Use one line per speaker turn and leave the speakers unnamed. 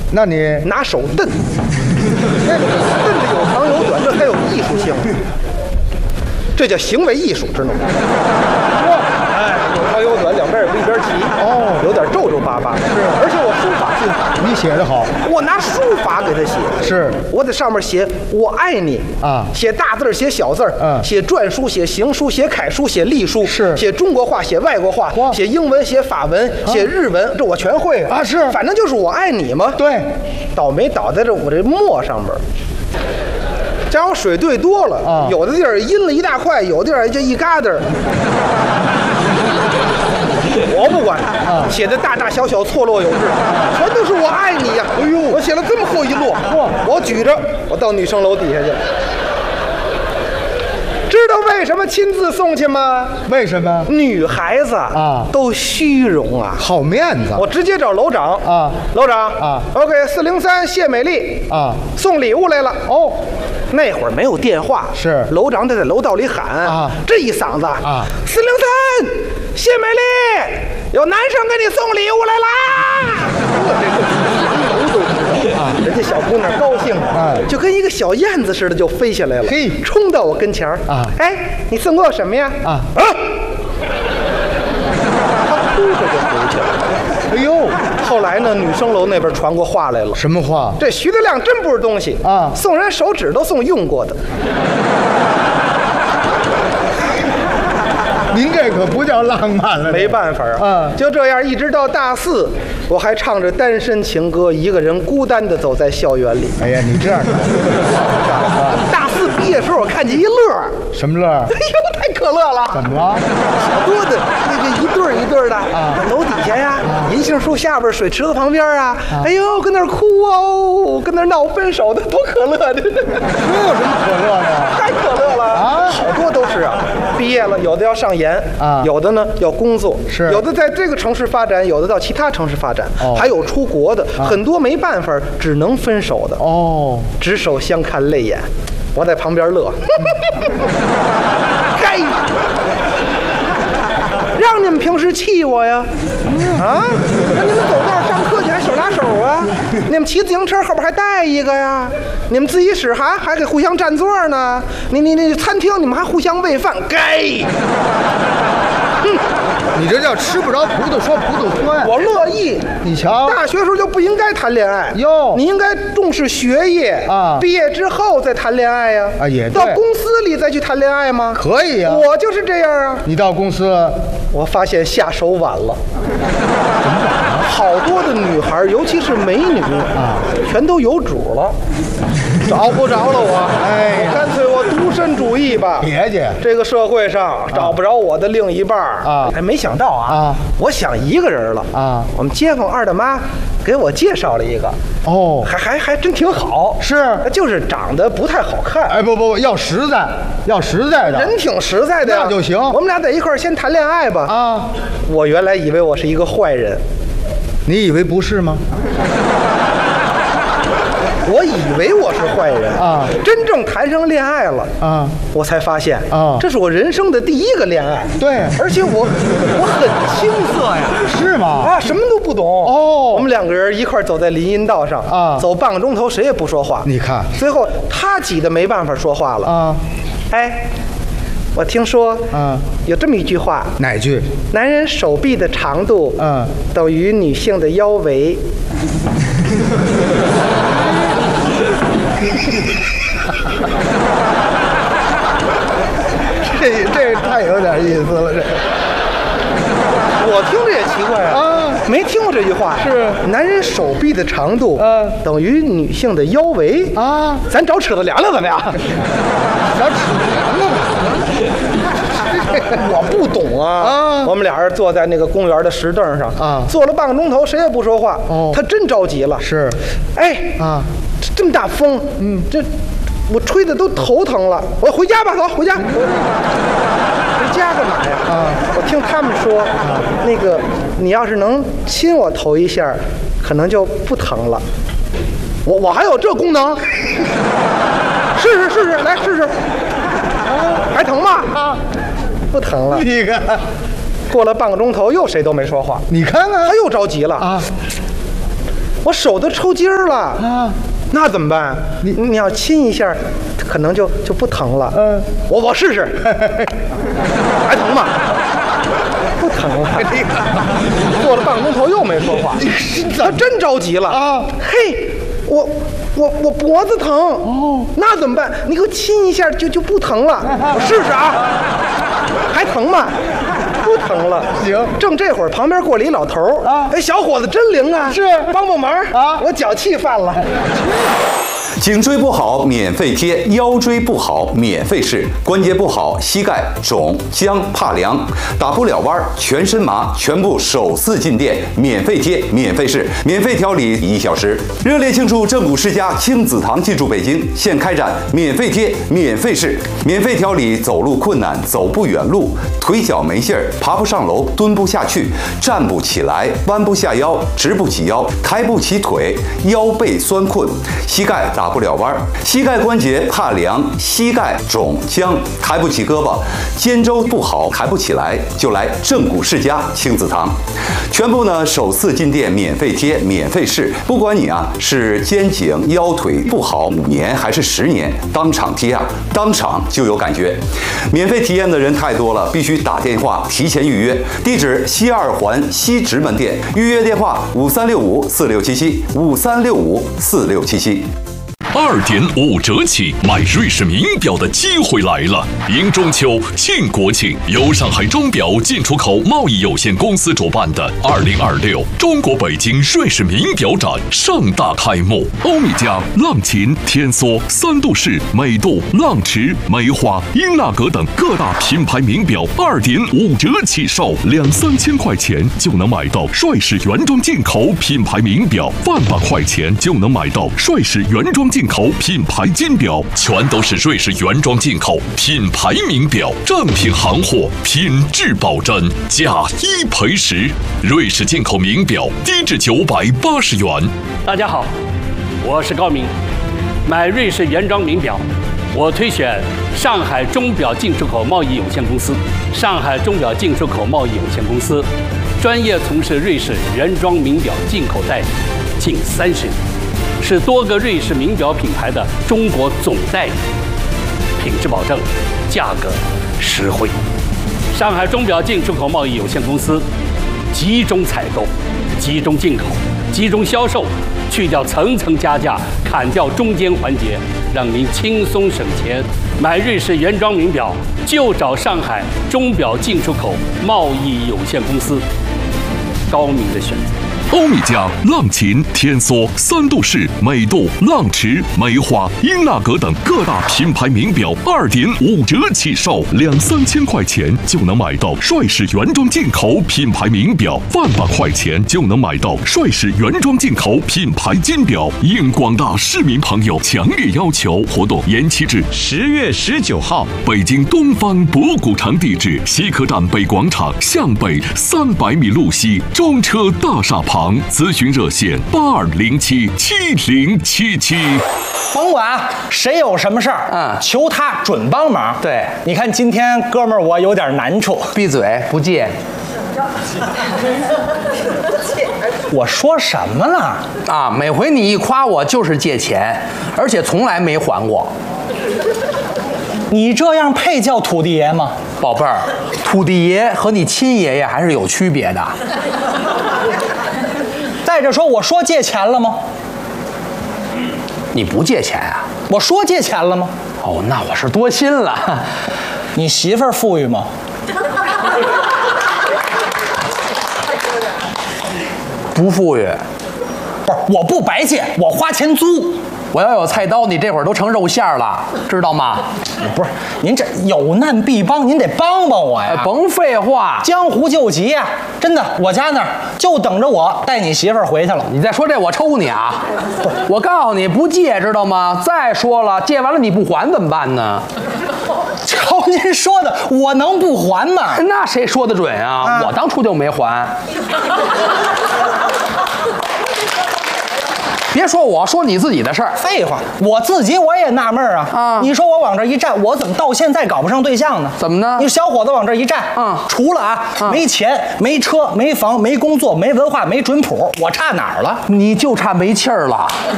那你
拿手蹬，那个蹬的有长有短，这才有艺术性，这叫行为艺术，知道吗？哎，有长有短，两边也不一边齐，
哦，
有点皱皱巴巴。是，而且我书法进法，
你写得好，
我拿书法给他写，
是
我在上面写我爱你
啊，
写大字写小字写篆书写行书写楷书写隶书，
是
写中国话写外国话，写英文写法文写日文，这我全会
啊，是，
反正就是我爱你嘛。
对，
倒霉倒在我这墨上边。加上水兑多了
啊，
有的地儿阴了一大块，有的地儿就一疙瘩。我不管，写的大大小小错落有致，全都是我爱你呀！哎呦，我写了这么厚一摞，我举着，我到女生楼底下去了。知道为什么亲自送去吗？
为什么？
女孩子
啊
都虚荣啊，
好面子。
我直接找楼长
啊，
楼长
啊
，OK，403谢美丽
啊，
送礼物来了。
哦，
那会儿没有电话，
是
楼长得在楼道里喊
啊，
这一嗓子
啊
，403谢美丽，有男生给你送礼物来啦！啊，人家小姑娘高兴了，就跟一个小燕子似的就飞下来了，
嘿，
冲到我跟前啊，哎，你送给我什么呀？啊，他哭着就回去了。哎呦，后来呢，女生楼那边传过话来了，
什么话？
这徐德亮真不是东西
啊，
送人手指都送用过的。
您这可不叫浪漫了，
没办法啊，就这样一直到大4，我还唱着单身情歌，一个人孤单地走在校园里。
哎呀，你这样
大4毕业时候，我看见一乐，
什么乐？
哎呦，太可乐了！
怎么了？
好多的那个一对儿一对儿的啊，楼底下呀，银杏树下边，水池子旁边啊，哎呦，跟那儿哭哦，跟那儿闹分手的，多可乐的！这有什
么可乐的？
太可乐了啊！好多都是啊，毕业了，有的要上研啊，有的呢要工作，
是
有的在这个城市发展，有的到其他城市发展，还有出国的，很多没办法，只能分手的哦，执手相看泪眼，我在旁边乐，该。让你们平时气我呀，啊！那你们走道上课去还手拉手啊？你们骑自行车后边还带一个呀？你们自习室还给互相占座呢？你餐厅你们还互相喂饭，该！
你这叫吃不着葡萄说葡萄酸。
我乐意。
你瞧，
大学时候就不应该谈恋爱
哟，
你应该重视学业啊，毕业之后再谈恋爱呀。
啊，也
到公司里再去谈恋爱吗？
可以呀，
我就是这样啊。
你到公司，
我发现下手晚了。好多的女孩，尤其是美女啊，全都有主了，找不着了我。哎，干脆我独身主义吧。
别介，
这个社会上找不着我的另一半啊。哎，没想到啊，我想一个人了啊。我们街坊二大妈给我介绍了一个，哦，还真挺好。是，就是长得不太好看。
哎，不，要实在，要实在的。
人挺实在的呀，
那就行。
我们俩在一块儿先谈恋爱吧。啊，我原来以为我是一个坏人。
你以为不是吗？
我以为我是坏人啊，真正谈上恋爱了啊，我才发现啊，这是我人生的第一个恋爱。对，而且我很青涩呀。
是吗？
啊，什么都不懂哦。我们两个人一块走在林荫道上啊，走半个钟头，谁也不说话。你看，最后他急得没办法说话了啊。哎，我听说有这么一句话，
哪句？
男人手臂的长度等于女性的腰围。
这太有点意思了，这
我听着也奇怪啊，没听过这句话。是男人手臂的长度等于女性的腰围啊，咱找尺子量量怎么样？
找尺子量量。
我不懂啊！我们俩人坐在那个公园的石凳上啊，坐了半个钟头，谁也不说话。哦，他真着急了。是，哎啊，这么大风，这我吹的都头疼了。我回家吧，走，回家。回家干嘛呀？啊，我听他们说，那个你要是能亲我头一下，可能就不疼了。我还有这功能？试试，来试试。还疼吗？啊。不疼了，
你看，
过了半个钟头，又谁都没说话。
你看看，
他又着急了啊！ 我手都抽筋儿了啊！那怎么办？你要亲一下，可能就不疼了。我试试，还疼吗？不疼了。坐了半个钟头又没说话，他真着急了啊！嘿，我脖子疼哦，那怎么办？你给我亲一下就不疼了，我试试啊，还疼吗？不疼了，行。正这会儿，旁边过来一老头儿啊，哎，小伙子真灵啊，是帮忙啊，我脚气犯了。
颈椎不好免费贴，腰椎不好免费试，关节不好膝盖肿僵怕凉，打不了弯全身麻，全部首次进店免费贴免费试，免费调理1小时。热烈庆祝正骨世家亲子堂进驻北京，现开展免费贴免费试，免费调理走路困难、走不远路、腿脚没劲儿、爬不上楼、蹲不下去、站不起来、弯不下腰、直不起腰、抬不起腿、腰背酸困、膝盖打不了弯，膝盖关节怕凉，膝盖肿僵，抬不起胳膊，肩周不好抬不起来，就来正骨世家亲子堂。全部呢首次进店免费贴免费试，不管你是肩颈腰腿不好5年还是10年，当场贴当场就有感觉。免费体验的人太多了，必须打电话提前预约。地址西2环西直门店，预约电话5365467753654677。
2.5折起买瑞士名表的机会来了！迎中秋、庆国庆，由上海钟表进出口贸易有限公司主办的2026中国北京瑞士名表展盛大开幕。欧米茄、浪琴、天梭、三度式、美度、浪驰、梅花、英纳格等各大品牌名表2.5折起售，2-3千块钱就能买到帅士原装进口品牌名表，100块钱就能买到帅士原装进口品牌金表，全都是瑞士原装进口品牌名表，正品行货，品质保真，价1赔10。瑞士进口名表低至980元。
大家好，我是高明。买瑞士原装名表，我推选上海钟表进出口贸易有限公司。上海钟表进出口贸易有限公司专业从事瑞士原装名表进口代理近30年。是多个瑞士名表品牌的中国总代理，品质保证，价格实惠。上海钟表进出口贸易有限公司集中采购、集中进口、集中销售，去掉层层加价，砍掉中间环节，让您轻松省钱。买瑞士原装名表就找上海钟表进出口贸易有限公司，高明的选择。
欧米茄、浪琴、天梭、三度式、美度、浪驰、梅花、英纳格等各大品牌名表2.5折起售，2-3千块钱就能买到帅士原装进口品牌名表，100块钱就能买到帅士原装进口品牌金表。应广大市民朋友强烈要求，活动延期至10月19号。北京东方博古城地址：西客站北广场向北300米路西中车大厦旁。咨询热线82077077。
甭管谁有什么事儿，求他准帮忙。
对，
你看今天哥们儿我有点难处。
闭嘴，不借。
我说什么了？
啊，每回你一夸我就是借钱，而且从来没还过。
你这样配叫土地爷吗？
宝贝儿，土地爷和你亲爷爷还是有区别的。
再者说，我说借钱了吗？
你不借钱啊？
我说借钱了吗？
哦，那我是多心了。
你媳妇儿富裕吗？
不富裕。
不是，我不白借，我花钱租。
我要有菜刀，你这会儿都成肉馅了，知道吗？
不是，您这有难必帮，您得帮帮我呀！
甭废话，
江湖救急呀！真的，我家那儿就等着我带你媳妇儿回去了。
你再说这，我抽你啊！我告诉你，不借，知道吗？再说了，借完了你不还怎么办呢？
瞧您说的，我能不还吗？
那谁说的准啊？我当初就没还。 别说我，说你自己的事儿。
废话，我自己我也纳闷啊。啊，你说我往这一站，我怎么到现在搞不上对象呢？
怎么呢？
你小伙子往这一站，除了没钱、没车、没房、没工作、没文化、没准谱，我差哪儿了？
你就差没气儿了。